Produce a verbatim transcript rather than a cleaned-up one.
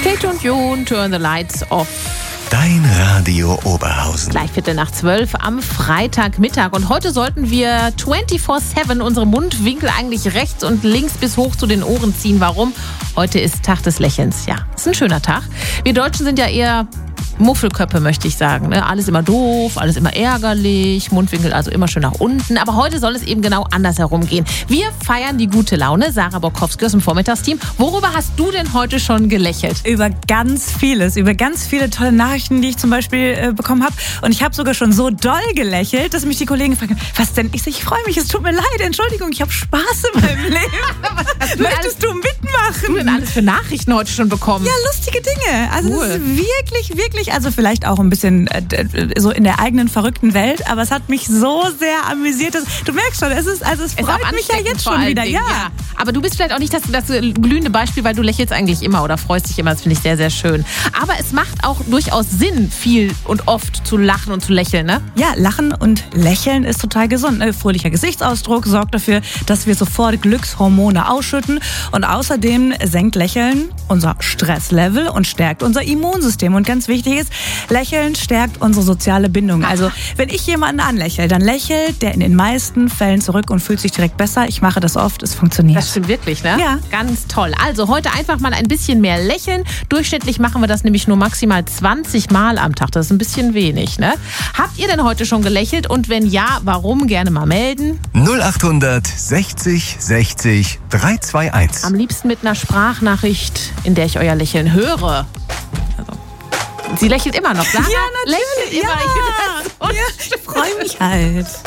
Stay tuned, you, turn the lights off. Dein Radio Oberhausen. Gleich Viertel nach zwölf am Freitagmittag. Und heute sollten wir vierundzwanzig sieben unsere Mundwinkel eigentlich rechts und links bis hoch zu den Ohren ziehen. Warum? Heute ist Tag des Lächelns. Ja, ist ein schöner Tag. Wir Deutschen sind ja eher Muffelköppe, möchte ich sagen. Ne? Alles immer doof, alles immer ärgerlich, Mundwinkel also immer schön nach unten. Aber heute soll es eben genau andersherum gehen. Wir feiern die gute Laune. Sarah Borkowski aus dem Vormittagsteam. Worüber hast du denn heute schon gelächelt? Über ganz vieles, über ganz viele tolle Nachrichten, die ich zum Beispiel äh, bekommen habe. Und ich habe sogar schon so doll gelächelt, dass mich die Kollegen gefragt haben, was denn? Ich sage, ich freue mich, es tut mir leid, Entschuldigung, ich habe Spaß in meinem Leben. Möchtest du mitmachen? Was hast du denn alles für Nachrichten heute schon bekommen? Ja, lustige Dinge. Also Cool. es ist wirklich, wirklich, also vielleicht auch ein bisschen äh, so in der eigenen verrückten Welt, aber es hat mich so sehr amüsiert. Dass, du merkst schon, es ist, also es Ist freut auch mich ja ansteckend jetzt vor schon allen wieder. Dingen, Ja. ja. Aber du bist vielleicht auch nicht das, das glühende Beispiel, weil du lächelst eigentlich immer oder freust dich immer. Das finde ich sehr, sehr schön. Aber es macht auch durchaus Sinn, viel und oft zu lachen und zu lächeln, ne? Ja, Lachen und Lächeln ist total gesund. Ein fröhlicher Gesichtsausdruck sorgt dafür, dass wir sofort Glückshormone ausschütten. Und außerdem senkt Lächeln unser Stresslevel und stärkt unser Immunsystem. Und ganz wichtig ist, Lächeln stärkt unsere soziale Bindung. Also wenn ich jemanden anlächle, dann lächelt der in den meisten Fällen zurück und fühlt sich direkt besser. Ich mache das oft, es funktioniert. Das stimmt wirklich, ne? Ja. Ganz toll. Also heute einfach mal ein bisschen mehr lächeln. Durchschnittlich machen wir das nämlich nur maximal zwanzig Mal am Tag. Das ist ein bisschen wenig, ne? Habt ihr denn heute schon gelächelt? Und wenn ja, warum? Gerne mal melden. null achthundert sechzig sechzig dreihundertzweiundundzwanzig. Am liebsten mit einer Sprachnachricht, in der ich euer Lächeln höre. Also, sie lächelt immer noch, Sarah? Ja, natürlich. Lächelt immer. Ja. Ich finde das so Ja, ich freue mich halt.